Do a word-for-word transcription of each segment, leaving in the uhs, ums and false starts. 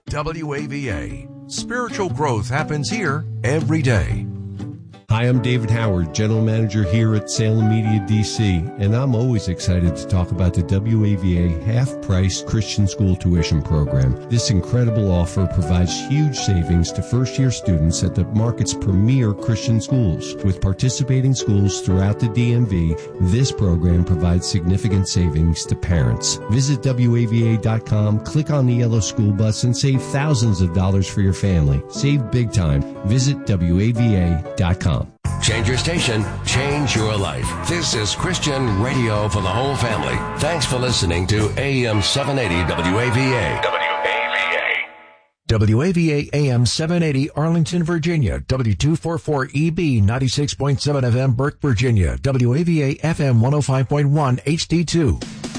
W A V A. Spiritual growth happens here every day. Hi, I'm David Howard, General Manager here at Salem Media D C, and I'm always excited to talk about the W A V A half-price Christian school tuition program. This incredible offer provides huge savings to first-year students at the market's premier Christian schools. With participating schools throughout the D M V, this program provides significant savings to parents. Visit W A V A dot com, click on the yellow school bus, and save thousands of dollars for your family. Save big time. Visit W A V A dot com. Change your station, change your life. This is Christian radio for the whole family. Thanks for listening to A M seven eighty W A V A. W A V A. W A V A A M seven eighty Arlington, Virginia. W two forty-four E B ninety-six point seven F M Burke, Virginia. W A V A F M one oh five point one H D two.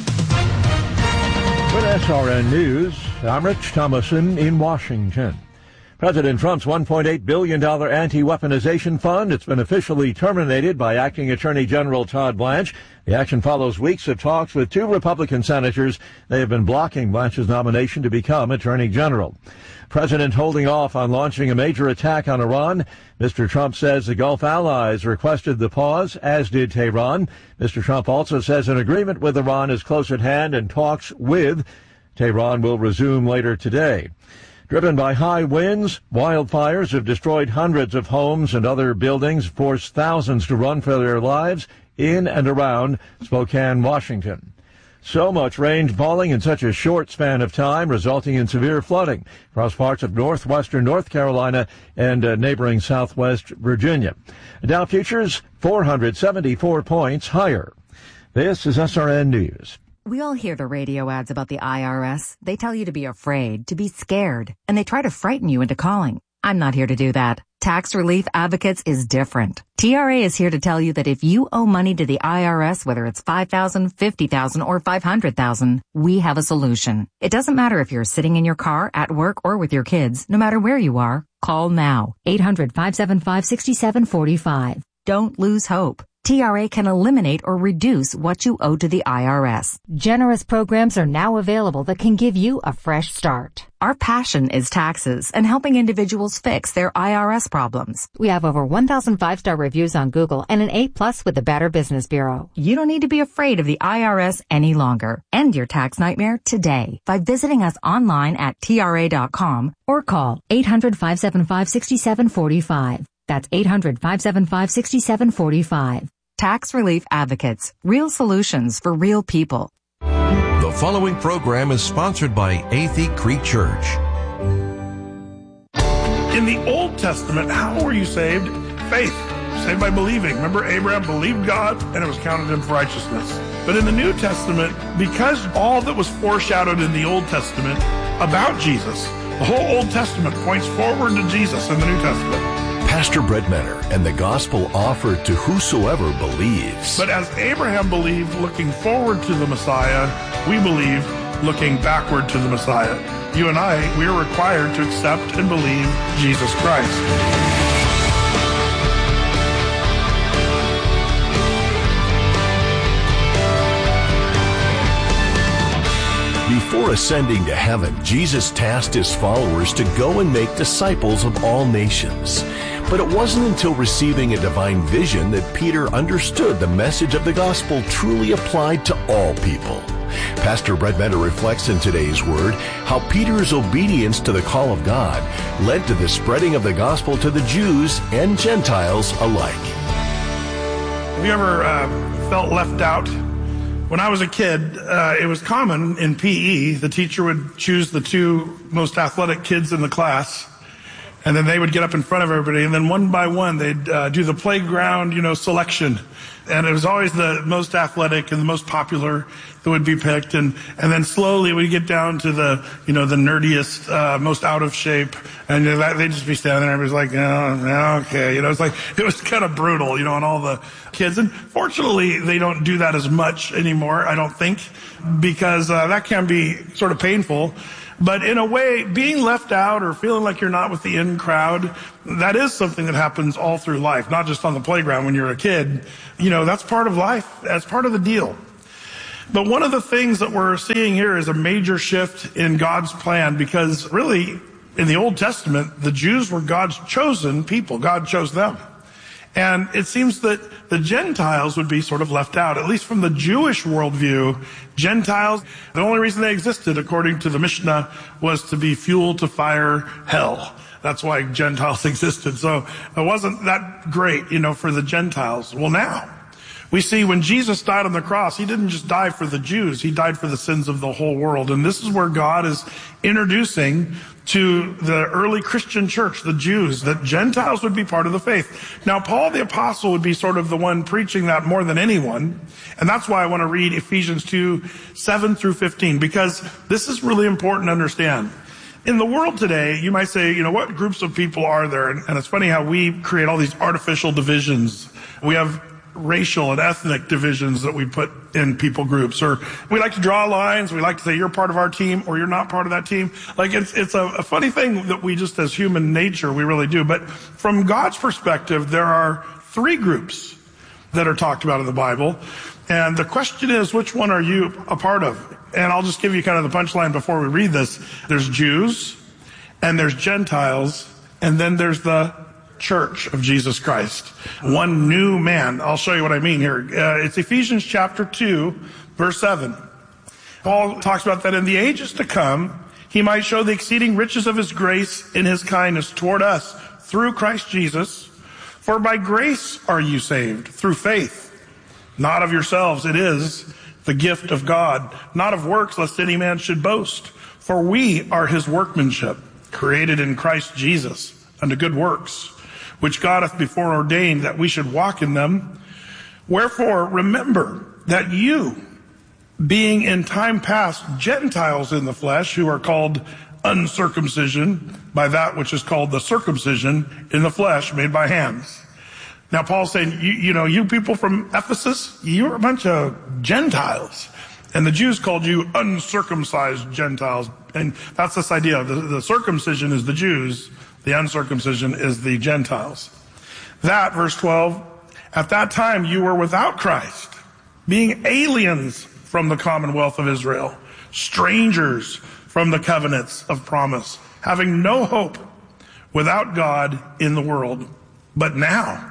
With S R N News, I'm Rich Thomason in Washington. President Trump's one point eight billion dollars anti-weaponization fund, it's been officially terminated by Acting Attorney General Todd Blanche. The action follows weeks of talks with two Republican senators. They have been blocking Blanche's nomination to become Attorney General. President holding off on launching a major attack on Iran. Mister Trump says the Gulf allies requested the pause, as did Tehran. Mister Trump also says an agreement with Iran is close at hand and talks with Tehran will resume later today. Driven by high winds, wildfires have destroyed hundreds of homes and other buildings, forced thousands to run for their lives in and around Spokane, Washington. So much rain falling in such a short span of time, resulting in severe flooding across parts of northwestern North Carolina and uh, neighboring southwest Virginia. Dow futures four hundred seventy-four points higher. This is S R N News. We all hear the radio ads about the I R S. They tell you to be afraid, to be scared, and they try to frighten you into calling. I'm not here to do that. Tax Relief Advocates is different. T R A is here to tell you that if you owe money to the I R S, whether it's five thousand dollars, fifty thousand dollars, or five hundred thousand dollars, we have a solution. It doesn't matter if you're sitting in your car, at work, or with your kids. No matter where you are, call now. eight hundred, five seven five, six seven four five. Don't lose hope. T R A can eliminate or reduce what you owe to the I R S. Generous programs are now available that can give you a fresh start. Our passion is taxes and helping individuals fix their I R S problems. We have over one thousand five-star reviews on Google and an A plus with the Better Business Bureau. You don't need to be afraid of the I R S any longer. End your tax nightmare today by visiting us online at T R A dot com or call eight hundred, five seven five, six seven four five. That's eight hundred, five seven five, six seven four five. Tax Relief Advocates. Real solutions for real people. The following program is sponsored by Athey Creek Church. In the Old Testament, how were you saved? Faith. Saved by believing. Remember, Abraham believed God and it was counted to him for righteousness. But in the New Testament, because all that was foreshadowed in the Old Testament about Jesus, the whole Old Testament points forward to Jesus in the New Testament. Pastor Brett Menner and the gospel offered to whosoever believes. But as Abraham believed looking forward to the Messiah, we believe looking backward to the Messiah. You and I, we are required to accept and believe Jesus Christ. Before ascending to heaven, Jesus tasked his followers to go and make disciples of all nations. But it wasn't until receiving a divine vision that Peter understood the message of the gospel truly applied to all people. Pastor Brett Menner reflects in today's Word how Peter's obedience to the call of God led to the spreading of the gospel to the Jews and Gentiles alike. Have you ever uh, felt left out? When I was a kid, uh, it was common in P E, the teacher would choose the two most athletic kids in the class, and then they would get up in front of everybody, and then one by one, they'd uh, do the playground, you know, selection. And it was always the most athletic and the most popular that would be picked. And, and then slowly we'd get down to the, you know, the nerdiest, uh, most out of shape. And you know, they'd just be standing there and everybody's like, oh, okay. You know, it's like, it was kind of brutal, you know, on all the kids. And fortunately, they don't do that as much anymore, I don't think, because uh, that can be sort of painful. But in a way, being left out or feeling like you're not with the in crowd, that is something that happens all through life, not just on the playground when you're a kid. You know, that's part of life. That's part of the deal. But one of the things that we're seeing here is a major shift in God's plan, because really, in the Old Testament, the Jews were God's chosen people. God chose them. And it seems that the Gentiles would be sort of left out, at least from the Jewish worldview. Gentiles, the only reason they existed, according to the Mishnah, was to be fuel to fire hell. That's why Gentiles existed. So it wasn't that great, you know, for the Gentiles. Well, now we see when Jesus died on the cross, he didn't just die for the Jews. He died for the sins of the whole world. And this is where God is introducing to the early Christian church, the Jews, that Gentiles would be part of the faith. Now, Paul the Apostle would be sort of the one preaching that more than anyone. And that's why I want to read Ephesians two, seven through fifteen, because this is really important to understand. In the world today, you might say, you know, what groups of people are there? And, and it's funny how we create all these artificial divisions. We have racial and ethnic divisions that we put in people groups, or we like to draw lines. We like to say you're part of our team or you're not part of that team. Like it's it's a, a funny thing that we just, as human nature, we really do. But from God's perspective, there are three groups that are talked about in the Bible. And the question is, which one are you a part of? And I'll just give you kind of the punchline before we read this. There's Jews, and there's Gentiles, and then there's the church of Jesus Christ. One new man. I'll show you what I mean here. Uh, it's Ephesians chapter two, verse seven. Paul talks about that in the ages to come, he might show the exceeding riches of his grace in his kindness toward us through Christ Jesus. For by grace are you saved, through faith, not of yourselves. It is the gift of God, not of works, lest any man should boast. For we are his workmanship, created in Christ Jesus unto good works, which God hath before ordained that we should walk in them. Wherefore, remember that you, being in time past Gentiles in the flesh, who are called uncircumcision by that which is called the circumcision in the flesh made by hands. Now, Paul's saying, you, you know, you people from Ephesus, you're a bunch of Gentiles. And the Jews called you uncircumcised Gentiles. And that's this idea. The, the circumcision is the Jews. The uncircumcision is the Gentiles. That, verse twelve, at that time you were without Christ, being aliens from the commonwealth of Israel, strangers from the covenants of promise, having no hope, without God in the world. But now,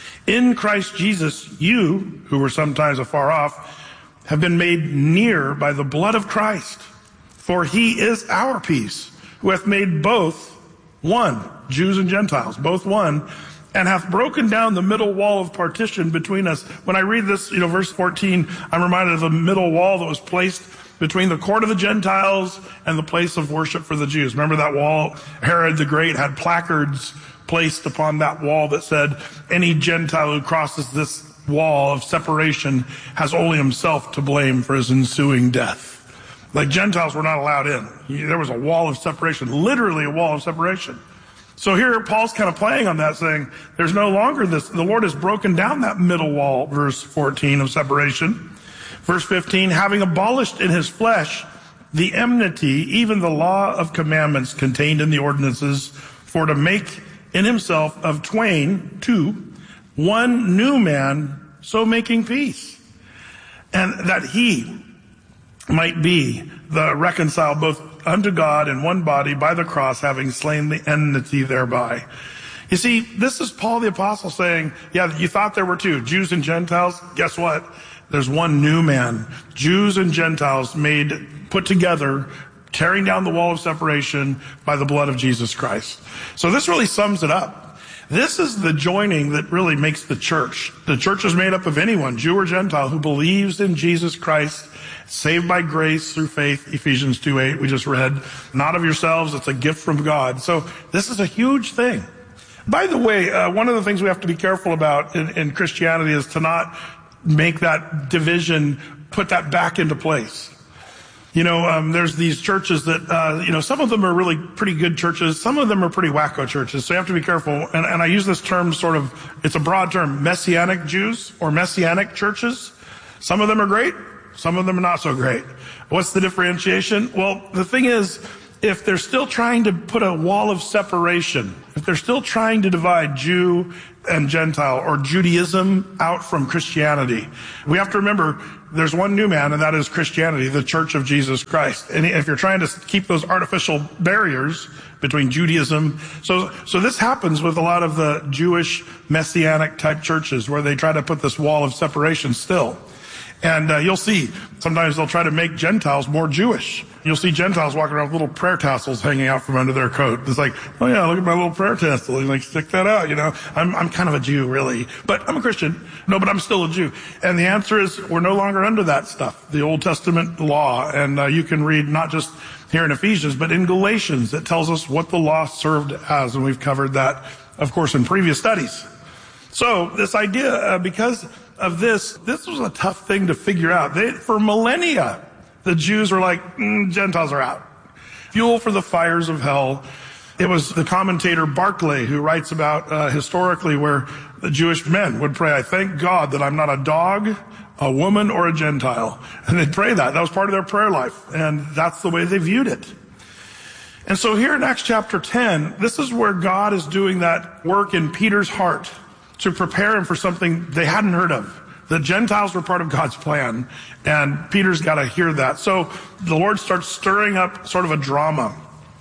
in Christ Jesus, you, who were sometimes afar off, have been made near by the blood of Christ. For he is our peace, who hath made both one, Jews and Gentiles, both one, and hath broken down the middle wall of partition between us. When I read this, you know, verse fourteen, I'm reminded of the middle wall that was placed between the court of the Gentiles and the place of worship for the Jews. Remember that wall? Herod the Great had placards placed upon that wall that said, any Gentile who crosses this wall of separation has only himself to blame for his ensuing death. Like Gentiles were not allowed in. There was a wall of separation, literally a wall of separation. So here Paul's kind of playing on that, saying there's no longer this. The Lord has broken down that middle wall, verse fourteen, of separation. Verse fifteen, having abolished in his flesh the enmity, even the law of commandments contained in the ordinances, for to make in himself of twain, two, one new man, so making peace. And that he might be the reconcile both unto God in one body by the cross, having slain the enmity thereby. You see, this is Paul the Apostle saying, yeah, you thought there were two, Jews and Gentiles. Guess what? There's one new man. Jews and Gentiles made, put together, tearing down the wall of separation by the blood of Jesus Christ. So this really sums it up. This is the joining that really makes the church. The church is made up of anyone, Jew or Gentile, who believes in Jesus Christ, saved by grace through faith, Ephesians two eight, we just read. Not of yourselves, it's a gift from God. So this is a huge thing. By the way, uh, one of the things we have to be careful about in, in Christianity is to not make that division, put that back into place. You know, um, there's these churches that, uh, you know, some of them are really pretty good churches. Some of them are pretty wacko churches. So you have to be careful. And, and I use this term sort of, it's a broad term, Messianic Jews or Messianic churches. Some of them are great. Some of them are not so great. What's the differentiation? Well, the thing is, if they're still trying to put a wall of separation, if they're still trying to divide Jew and Gentile or Judaism out from Christianity, we have to remember there's one new man, and that is Christianity, the Church of Jesus Christ. And if you're trying to keep those artificial barriers between Judaism, so so this happens with a lot of the Jewish messianic type churches where they try to put this wall of separation still. And uh, you'll see, sometimes they'll try to make Gentiles more Jewish. You'll see Gentiles walking around with little prayer tassels hanging out from under their coat. It's like, oh yeah, look at my little prayer tassel. And like, stick that out, you know. I'm, I'm kind of a Jew, really. But I'm a Christian. No, but I'm still a Jew. And the answer is, we're no longer under that stuff, the Old Testament law. And uh, you can read not just here in Ephesians, but in Galatians, it tells us what the law served as. And we've covered that, of course, in previous studies. So this idea, uh, because of this, this was a tough thing to figure out. They, for millennia, the Jews were like, mm, Gentiles are out. Fuel for the fires of hell. It was the commentator Barclay who writes about uh, historically where the Jewish men would pray, I thank God that I'm not a dog, a woman, or a Gentile. And they'd pray that. That was part of their prayer life. And that's the way they viewed it. And so here in Acts chapter ten, this is where God is doing that work in Peter's heart to prepare him for something they hadn't heard of. The Gentiles were part of God's plan, and Peter's got to hear that. So the Lord starts stirring up sort of a drama.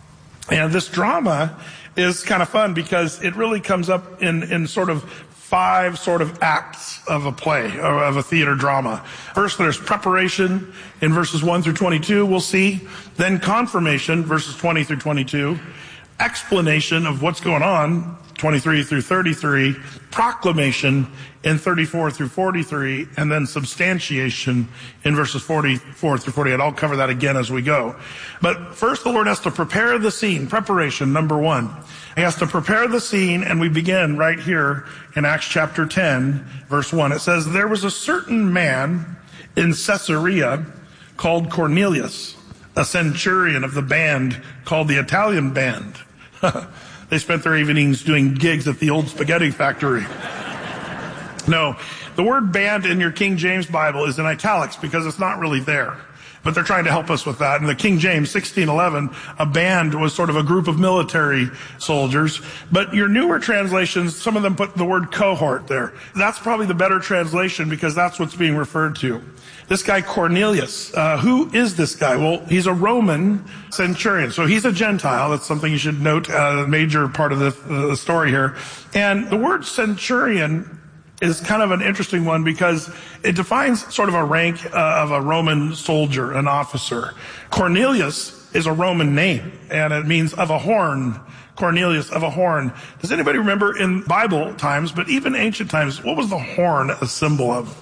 And this drama is kind of fun because it really comes up in, in sort of five sort of acts of a play, or of a theater drama. First, there's preparation in verses one through twenty-two, we'll see. Then confirmation, verses twenty through twenty-two. Explanation of what's going on, twenty-three through thirty-three, proclamation in thirty-four through forty-three, and then substantiation in verses forty-four through forty-eight. I'll cover that again as we go. But first, the Lord has to prepare the scene. Preparation, number one. He has to prepare the scene, and we begin right here in Acts chapter ten, verse one. It says, there was a certain man in Caesarea called Cornelius, a centurion of the band called the Italian Band. They spent their evenings doing gigs at the old spaghetti factory. No, the word band in your King James Bible is in italics because it's not really there. But they're trying to help us with that. In the King James sixteen eleven, a band was sort of a group of military soldiers. But your newer translations, some of them put the word cohort there. That's probably the better translation because that's what's being referred to. This guy Cornelius, uh, who is this guy? Well, he's a Roman centurion. So he's a Gentile. That's something you should note, a uh, major part of the, uh, the story here. And the word centurion is kind of an interesting one because it defines sort of a rank uh, of a Roman soldier, an officer. Cornelius is a Roman name, and it means of a horn. Cornelius of a horn. Does anybody remember in Bible times, but even ancient times, what was the horn a symbol of?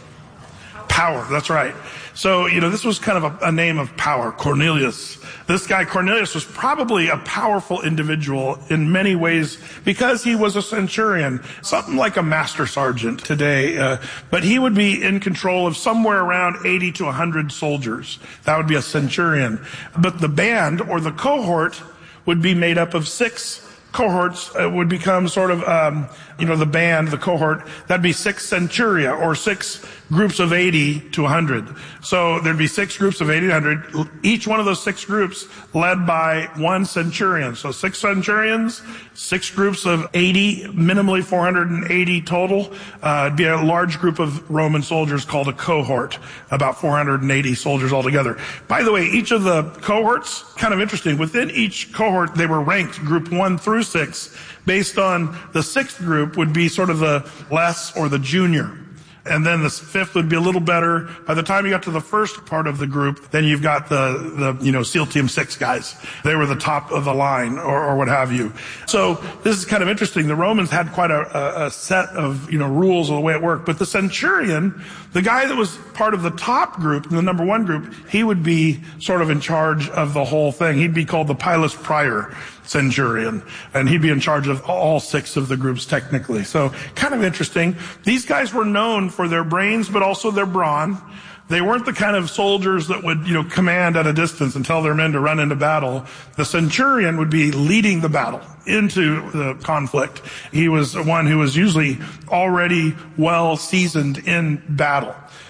Power, that's right. So, you know, this was kind of a, a name of power, Cornelius. This guy, Cornelius, was probably a powerful individual in many ways because he was a centurion, something like a master sergeant today. Uh, but he would be in control of somewhere around eighty to one hundred soldiers. That would be a centurion. But the band or the cohort would be made up of six cohorts. It would become sort of, um, you know, the band, the cohort. That'd be six centuria or six groups of eighty to one hundred. So there'd be six groups of eighty to one hundred. Each one of those six groups led by one centurion. So six centurions, six groups of eighty, minimally four hundred eighty total. Uh, it'd be a large group of Roman soldiers called a cohort, about four hundred eighty soldiers altogether. By the way, each of the cohorts, kind of interesting, within each cohort they were ranked group one through six based on the sixth group would be sort of the less or the junior. And then the fifth would be a little better. By the time you got to the first part of the group, then you've got the, the, you know, SEAL Team six guys. They were the top of the line or, or what have you. So this is kind of interesting. The Romans had quite a, a set of, you know, rules of the way it worked. But the centurion, the guy that was part of the top group, the number one group, he would be sort of in charge of the whole thing. He'd be called the Pilus Prior centurion, and he'd be in charge of all six of the groups technically. So kind of interesting. These guys were known for their brains, but also their brawn. They weren't the kind of soldiers that would, you know, command at a distance and tell their men to run into battle. The centurion would be leading the battle into the conflict. He was one who was usually already well seasoned in battle.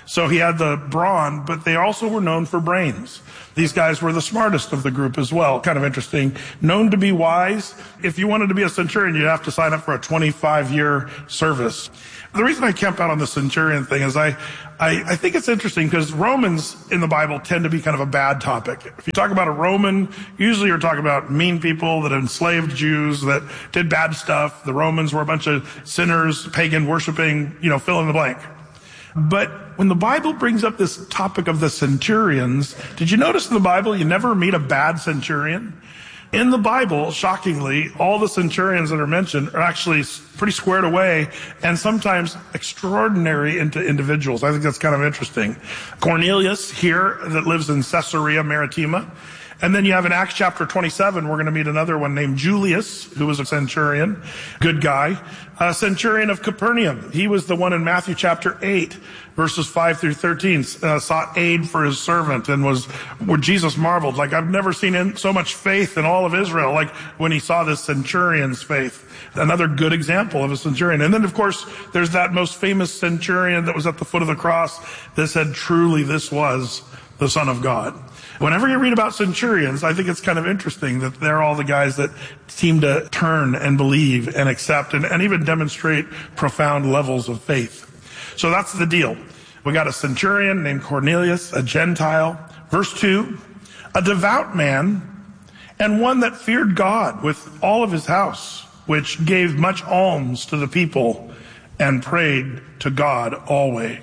So he had the brawn, but they also were known for brains. These guys were the smartest of the group as well. Kind of interesting. Known to be wise. If you wanted to be a centurion, you'd have to sign up for a twenty-five year service. The reason I camp out on the centurion thing is I, I, I think it's interesting because Romans in the Bible tend to be kind of a bad topic. If you talk about a Roman, usually you're talking about mean people that enslaved Jews that did bad stuff. The Romans were a bunch of sinners, pagan worshiping, you know, fill in the blank. But when the Bible brings up this topic of the centurions, did you notice in the Bible you never meet a bad centurion? In the Bible, shockingly, all the centurions that are mentioned are actually pretty squared away and sometimes extraordinary into individuals. I think that's kind of interesting. Cornelius here that lives in Caesarea Maritima. And then you have in Acts chapter twenty-seven, we're going to meet another one named Julius, who was a centurion, good guy. A centurion of Capernaum. He was the one in Matthew chapter eight, verses five through thirteen, uh, sought aid for his servant and was, where Jesus marveled. Like, I've never seen in, so much faith in all of Israel, like when he saw this centurion's faith. Another good example of a centurion. And then, of course, there's that most famous centurion that was at the foot of the cross that said, truly, this was the Son of God. Whenever you read about centurions, I think it's kind of interesting that they're all the guys that seem to turn and believe and accept and, and even demonstrate profound levels of faith. So that's the deal. We got a centurion named Cornelius, a Gentile. Verse two, a devout man and one that feared God with all of his house, which gave much alms to the people and prayed to God always.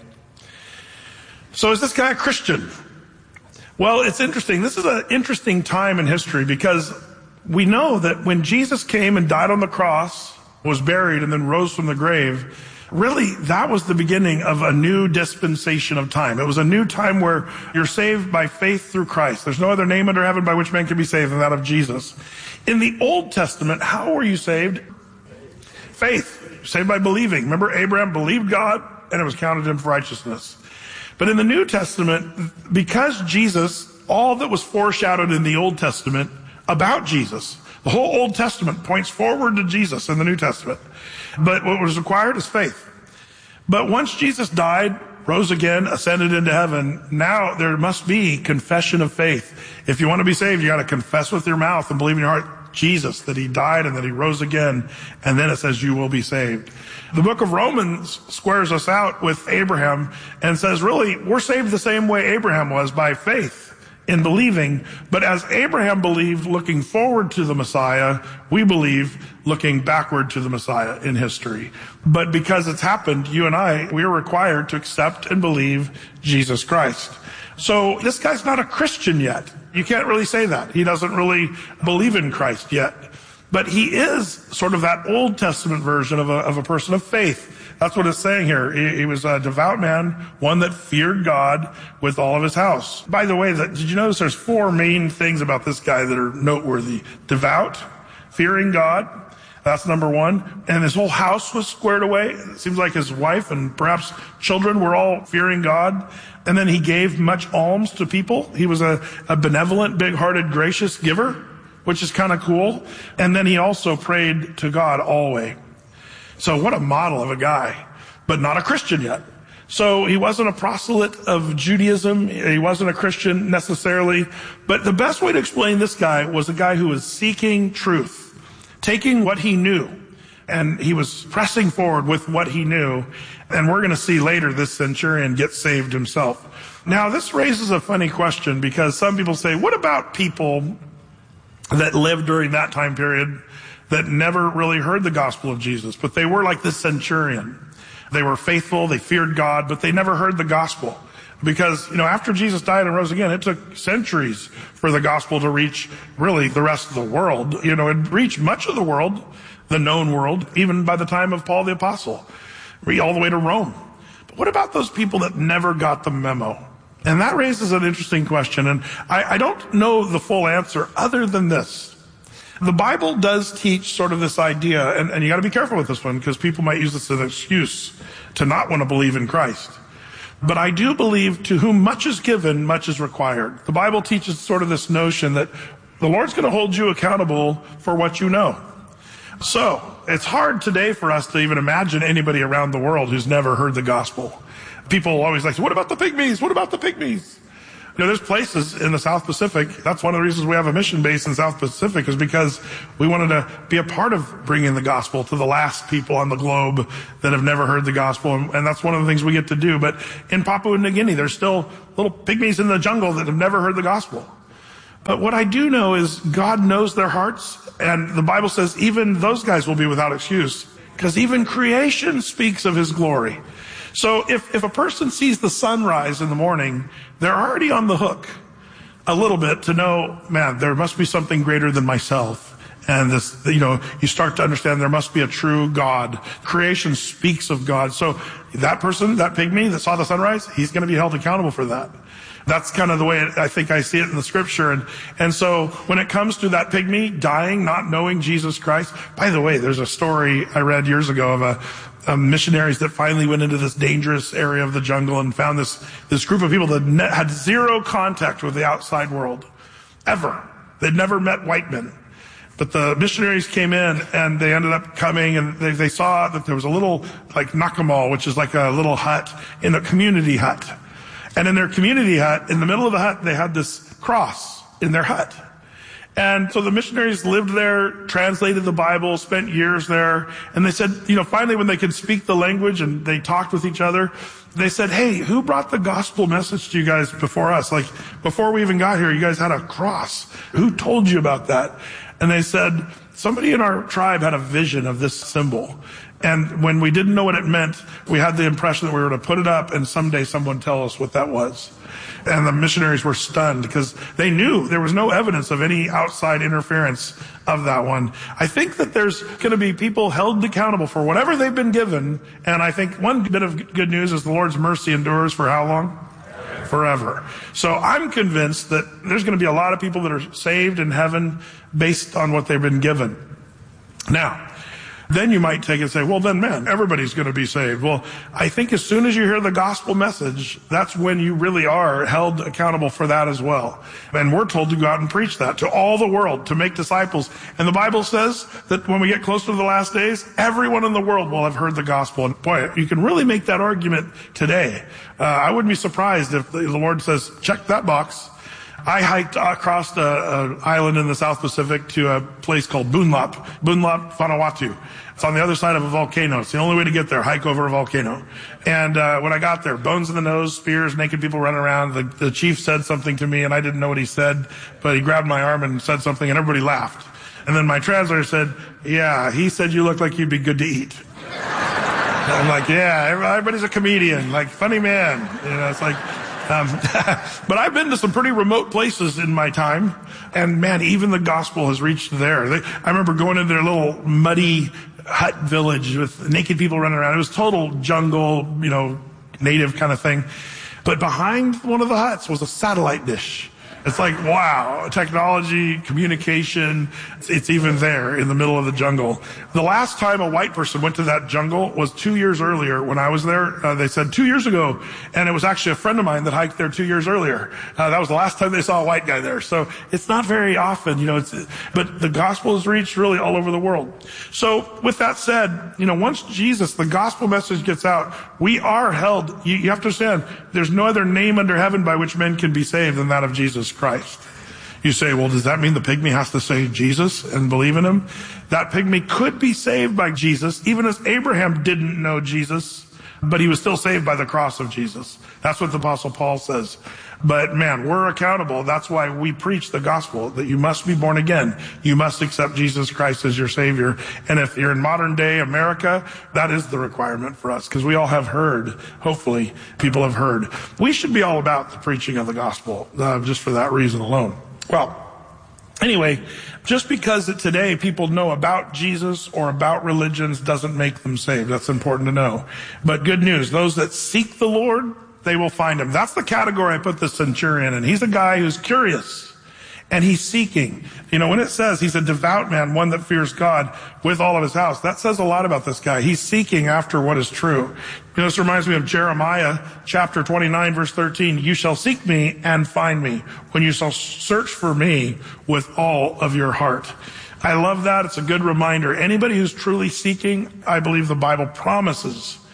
So is this guy a Christian? Well, it's interesting. This is an interesting time in history because we know that when Jesus came and died on the cross, was buried, and then rose from the grave, really that was the beginning of a new dispensation of time. It was a new time where you're saved by faith through Christ. There's no other name under heaven by which man can be saved than that of Jesus. In the Old Testament, how were you saved? Faith. Saved by believing. Remember, Abraham believed God and it was counted to him for righteousness. But in the New Testament, because Jesus, all that was foreshadowed in the Old Testament about Jesus, the whole Old Testament points forward to Jesus in the New Testament. But what was required is faith. But once Jesus died, rose again, ascended into heaven, now there must be confession of faith. If you want to be saved, you got to confess with your mouth and believe in your heart Jesus, that he died and that he rose again. And then it says you will be saved. The book of Romans squares us out with Abraham and says, really, we're saved the same way Abraham was, by faith in believing. But as Abraham believed looking forward to the Messiah, we believe looking backward to the Messiah in history. But because it's happened, you and I, we are required to accept and believe Jesus Christ. So this guy's not a Christian yet. You can't really say that. He doesn't really believe in Christ yet. But he is sort of that Old Testament version of a, of a person of faith. That's what it's saying here. He, he was a devout man, one that feared God with all of his house. By the way, that, did you notice there's four main things about this guy that are noteworthy? Devout, fearing God, that's number one. And his whole house was squared away. It seems like his wife and perhaps children were all fearing God. And then he gave much alms to people. He was a, a benevolent, big-hearted, gracious giver, which is kind of cool. And then he also prayed to God always. So what a model of a guy, but not a Christian yet. So he wasn't a proselyte of Judaism. He wasn't a Christian necessarily. But the best way to explain this guy was a guy who was seeking truth, taking what he knew, and he was pressing forward with what he knew. And we're going to see later this centurion get saved himself. Now, this raises a funny question because some people say, what about people that lived during that time period that never really heard the gospel of Jesus, but they were like this centurion? They were faithful, they feared God, but they never heard the gospel. Because, you know, after Jesus died and rose again, it took centuries for the gospel to reach really the rest of the world. You know, it reached much of the world, the known world, even by the time of Paul the Apostle, all the way to Rome. But what about those people that never got the memo? And that raises an interesting question. And I, I don't know the full answer other than this. The Bible does teach sort of this idea, and, and you got to be careful with this one because people might use this as an excuse to not want to believe in Christ. But I do believe to whom much is given, much is required. The Bible teaches sort of this notion that the Lord's going to hold you accountable for what you know. So it's hard today for us to even imagine anybody around the world who's never heard the gospel. People always like, what about the pygmies? What about the pygmies? You know, there's places in the South Pacific. That's one of the reasons we have a mission base in the South Pacific, is because we wanted to be a part of bringing the gospel to the last people on the globe that have never heard the gospel. And, and that's one of the things we get to do. But in Papua New Guinea, there's still little pygmies in the jungle that have never heard the gospel. But what I do know is God knows their hearts. And the Bible says even those guys will be without excuse, because even creation speaks of his glory. So if, if a person sees the sunrise in the morning, they're already on the hook a little bit to know, man, there must be something greater than myself. And this, you know, you start to understand there must be a true God. Creation speaks of God. So that person, that pygmy that saw the sunrise, he's going to be held accountable for that. That's kind of the way I think I see it in the scripture. And, and so when it comes to that pygmy dying, not knowing Jesus Christ, by the way, there's a story I read years ago of a, Um, missionaries that finally went into this dangerous area of the jungle and found this, this group of people that ne- had zero contact with the outside world, ever. They'd never met white men. But the missionaries came in and they ended up coming and they, they saw that there was a little, like nakamal, which is like a little hut in a community hut. And in their community hut, in the middle of the hut, they had this cross in their hut. And so the missionaries lived there, translated the Bible, spent years there. And they said, you know, finally when they could speak the language and they talked with each other, they said, hey, who brought the gospel message to you guys before us? Like, before we even got here, you guys had a cross. Who told you about that? And they said, somebody in our tribe had a vision of this symbol. And when we didn't know what it meant, we had the impression that we were to put it up and someday someone tell us what that was. And the missionaries were stunned because they knew there was no evidence of any outside interference of that one. I think that there's going to be people held accountable for whatever they've been given. And I think one bit of good news is the Lord's mercy endures for how long? Forever. So I'm convinced that there's going to be a lot of people that are saved in heaven based on what they've been given. Now, then you might take it and say, well, then, man, everybody's going to be saved. Well, I think as soon as you hear the gospel message, that's when you really are held accountable for that as well. And we're told to go out and preach that to all the world, to make disciples. And the Bible says that when we get closer to the last days, everyone in the world will have heard the gospel. And boy, you can really make that argument today. Uh, I wouldn't be surprised if the Lord says, check that box. I hiked across an island in the South Pacific to a place called Boonlap, Boonlap, Vanuatu. It's on the other side of a volcano. It's the only way to get there, hike over a volcano. And uh, when I got there, bones in the nose, spears, naked people running around. The, the chief said something to me, and I didn't know what he said, but he grabbed my arm and said something, and everybody laughed. And then my translator said, yeah, he said you look like you'd be good to eat. And I'm like, yeah, everybody's a comedian, like funny man. You know, it's like... Um, but I've been to some pretty remote places in my time, and man, even the gospel has reached there. They, I remember going into their little muddy hut village with naked people running around. It was total jungle, you know, native kind of thing. But behind one of the huts was a satellite dish. It's like, wow, technology, communication, it's even there in the middle of the jungle. The last time a white person went to that jungle was two years earlier when I was there. Uh, they said two years ago, and it was actually a friend of mine that hiked there two years earlier. Uh, that was the last time they saw a white guy there. So it's not very often, you know, it's, but the gospel has reached really all over the world. So with that said, you know, once Jesus, the gospel message gets out, we are held, you, you have to understand, there's no other name under heaven by which men can be saved than that of Jesus Christ. You say, well, does that mean the pygmy has to say Jesus and believe in him? That pygmy could be saved by Jesus, even as Abraham didn't know Jesus, but he was still saved by the cross of Jesus. That's what the Apostle Paul says. But man, we're accountable. That's why we preach the gospel, that you must be born again. You must accept Jesus Christ as your Savior. And if you're in modern day America, that is the requirement for us, because we all have heard, hopefully people have heard. We should be all about the preaching of the gospel, uh, just for that reason alone. Well, anyway, just because that today people know about Jesus or about religions doesn't make them saved. That's important to know. But good news, those that seek the Lord, they will find him. That's the category I put the centurion in. He's a guy who's curious and he's seeking. You know, when it says he's a devout man, one that fears God with all of his house, that says a lot about this guy. He's seeking after what is true. You know, this reminds me of Jeremiah chapter twenty-nine, verse thirteen. You shall seek me and find me when you shall search for me with all of your heart. I love that. It's a good reminder. Anybody who's truly seeking, I believe the Bible promises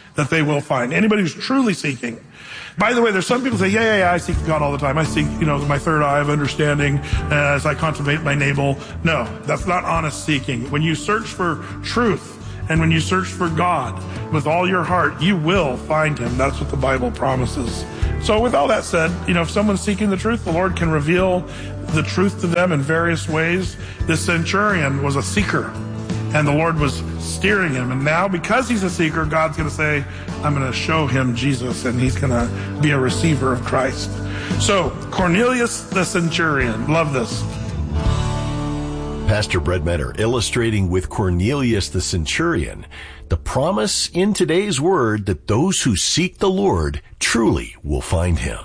that they will find. Anybody who's truly seeking. By the way, there's some people say, yeah, yeah, yeah, I seek God all the time. I seek, you know, my third eye of understanding uh, as I contemplate my navel. No, that's not honest seeking. When you search for truth and when you search for God with all your heart, you will find him. That's what the Bible promises. So with all that said, you know, if someone's seeking the truth, the Lord can reveal the truth to them in various ways. This centurion was a seeker, and the Lord was steering him. And now, because he's a seeker, God's going to say, I'm going to show him Jesus, and he's going to be a receiver of Christ. So, Cornelius the centurion. Love this. Pastor Brett Metter illustrating with Cornelius the centurion the promise in today's word that those who seek the Lord truly will find him.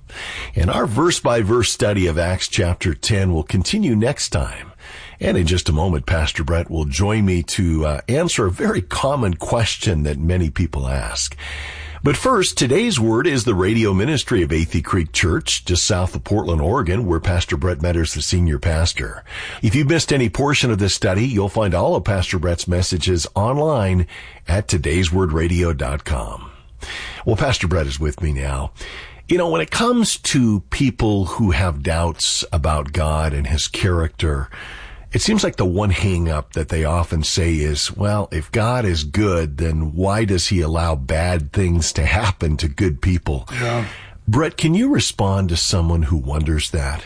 And our verse-by-verse study of Acts chapter ten will continue next time. And in just a moment, Pastor Brett will join me to uh, answer a very common question that many people ask. But first, today's word is the radio ministry of Athey Creek Church, just south of Portland, Oregon, where Pastor Brett Metter is the senior pastor. If you've missed any portion of this study, you'll find all of Pastor Brett's messages online at todays word radio dot com. Well, Pastor Brett is with me now. You know, when it comes to people who have doubts about God and his character, it seems like the one hang-up that they often say is, well, if God is good, then why does he allow bad things to happen to good people? Yeah. Brett, can you respond to someone who wonders that?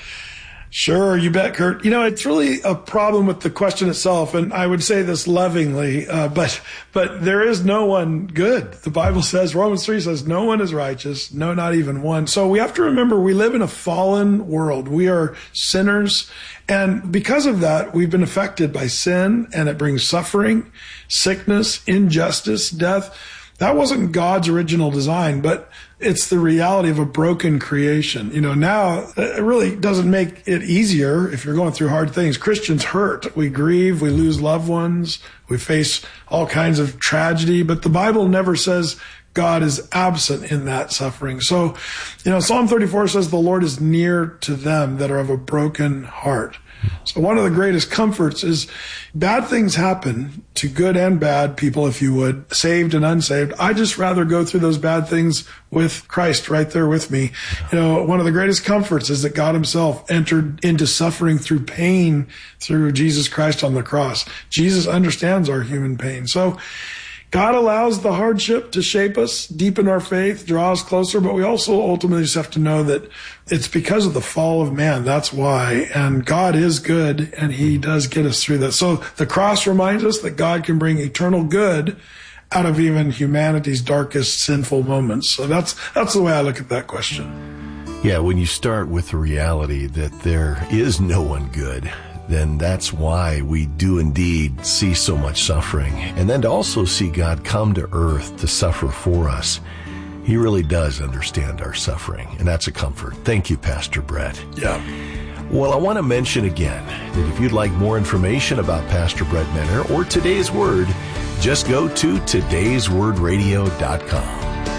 Sure, you bet, Kurt. You know, it's really a problem with the question itself, and I would say this lovingly, uh, but but there is no one good. The Bible says, Romans three says, no one is righteous, no, not even one. So we have to remember we live in a fallen world. We are sinners, and because of that, we've been affected by sin, and it brings suffering, sickness, injustice, death. That wasn't God's original design, but it's the reality of a broken creation. You know, now it really doesn't make it easier if you're going through hard things. Christians hurt. We grieve. We lose loved ones. We face all kinds of tragedy, but the Bible never says God is absent in that suffering. So, you know, Psalm thirty-four says the Lord is near to them that are of a broken heart. So one of the greatest comforts is bad things happen to good and bad people, if you would, saved and unsaved. I just rather go through those bad things with Christ right there with me. You know, one of the greatest comforts is that God himself entered into suffering through pain through Jesus Christ on the cross. Jesus understands our human pain. So God allows the hardship to shape us, deepen our faith, draw us closer, but we also ultimately just have to know that it's because of the fall of man. That's why. And God is good, and he does get us through that. So the cross reminds us that God can bring eternal good out of even humanity's darkest sinful moments. So that's that's the way I look at that question. Yeah, when you start with the reality that there is no one good, then that's why we do indeed see so much suffering. And then to also see God come to earth to suffer for us. He really does understand our suffering, and that's a comfort. Thank you, Pastor Brett. Yeah. Well, I want to mention again that if you'd like more information about Pastor Brett Metter or Today's Word, just go to todays word radio dot com.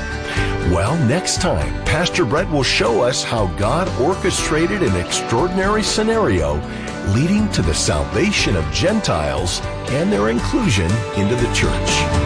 Well, next time, Pastor Brett will show us how God orchestrated an extraordinary scenario leading to the salvation of Gentiles and their inclusion into the church.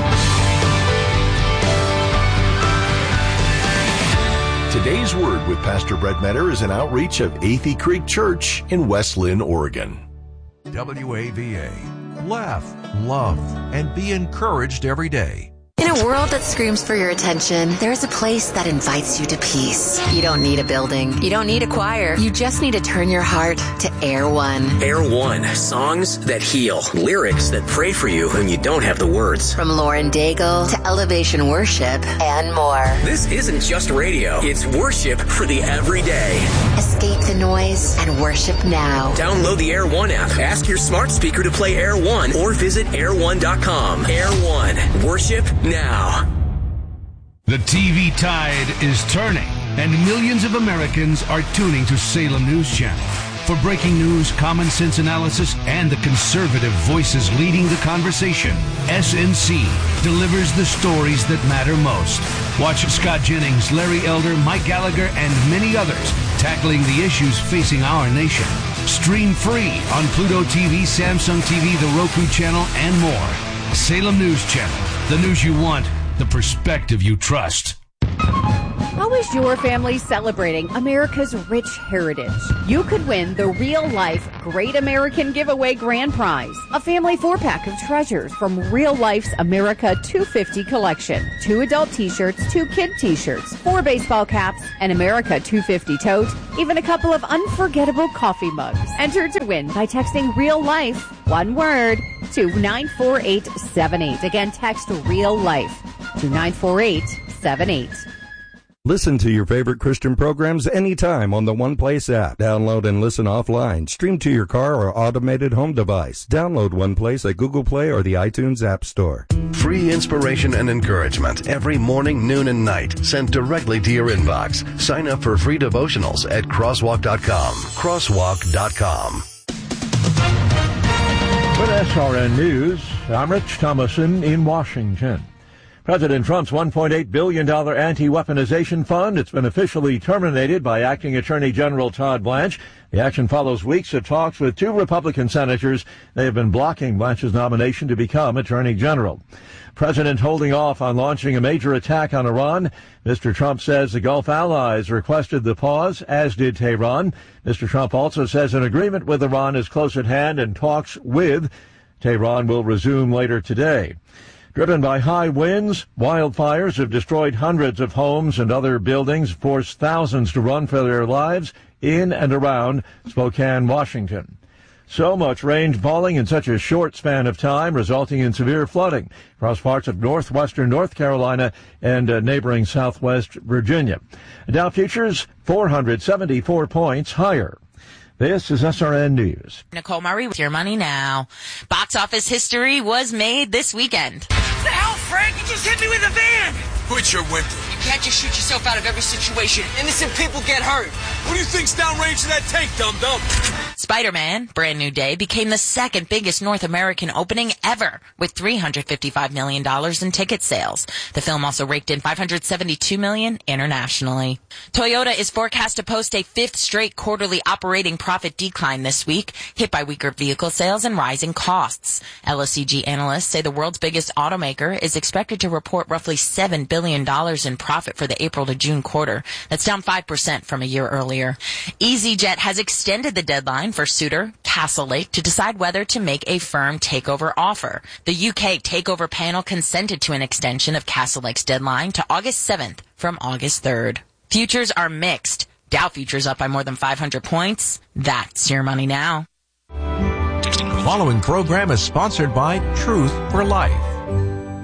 Today's Word with Pastor Brett Metter is an outreach of Athey Creek Church in West Lynn, Oregon. W A V A. Laugh, love, and be encouraged every day. In a world that screams for your attention, there's a place that invites you to peace. You don't need a building. You don't need a choir. You just need to turn your heart to Air One. Air One. Songs that heal. Lyrics that pray for you when you don't have the words. From Lauren Daigle to Elevation Worship and more. This isn't just radio. It's worship for the everyday. Escape the noise and worship now. Download the Air One app. Ask your smart speaker to play Air One or visit air one dot com. Air One. Worship now. The T V tide is turning, and millions of Americans are tuning to Salem News Channel. For breaking news, common sense analysis, and the conservative voices leading the conversation, S N C delivers the stories that matter most. Watch Scott Jennings, Larry Elder, Mike Gallagher, and many others tackling the issues facing our nation. Stream free on Pluto T V, Samsung T V, the Roku channel, and more. Salem News Channel. The news you want, the perspective you trust. How is your family celebrating America's rich heritage? You could win the real-life Great American Giveaway Grand Prize, a family four-pack of treasures from Real Life's America two fifty collection. Two adult t-shirts, two kid t-shirts, four baseball caps, an America two fifty tote, even a couple of unforgettable coffee mugs. Enter to win by texting Real Life, one word, to nine four eight seven eight. Again, text Real Life to nine four eight seven eight. Listen to your favorite Christian programs anytime on the OnePlace app. Download and listen offline. Stream to your car or automated home device. Download OnePlace at Google Play or the iTunes App Store. Free inspiration and encouragement every morning, noon, and night sent directly to your inbox. Sign up for free devotionals at crosswalk dot com. crosswalk dot com. With S R N News, I'm Rich Thomason in Washington. President Trump's one point eight billion dollars anti-weaponization fund, it's been officially terminated by Acting Attorney General Todd Blanche. The action follows weeks of talks with two Republican senators. They have been blocking Blanche's nomination to become Attorney General. President holding off on launching a major attack on Iran. Mister Trump says the Gulf allies requested the pause, as did Tehran. Mister Trump also says an agreement with Iran is close at hand and talks with Tehran will resume later today. Driven by high winds, wildfires have destroyed hundreds of homes and other buildings, forced thousands to run for their lives in and around Spokane, Washington. So much rain falling in such a short span of time, resulting in severe flooding across parts of northwestern North Carolina and uh, neighboring southwest Virginia. Dow futures four hundred seventy-four points higher. This is S R N News. Nicole Murray with your money now. Box office history was made this weekend. What the hell, Frank? You just hit me with a van! Quit your whimpering. You can't just shoot yourself out of every situation. Innocent people get hurt. What do you think's downrange to that tank, dum-dum? Spider-Man, Brand New Day, became the second biggest North American opening ever, with three hundred fifty-five million dollars in ticket sales. The film also raked in five hundred seventy-two million dollars internationally. Toyota is forecast to post a fifth straight quarterly operating profit decline this week, hit by weaker vehicle sales and rising costs. L S E G analysts say the world's biggest automaker is expected to report roughly seven billion dollars in profit for the April to June quarter. That's down five percent from a year earlier. EasyJet has extended the deadline for suitor Castlelake to decide whether to make a firm takeover offer. The U K takeover panel consented to an extension of Castlelake's deadline to August seventh from August third. Futures are mixed. Dow futures up by more than five hundred points. That's your money now. The following program is sponsored by Truth for Life.